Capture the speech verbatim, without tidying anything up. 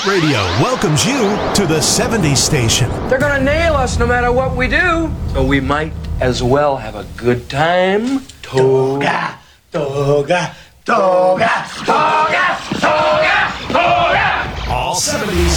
Hit Radio welcomes you to the seventies station. They're gonna nail us no matter what we do. So we might as well have a good time. Toga, toga, toga.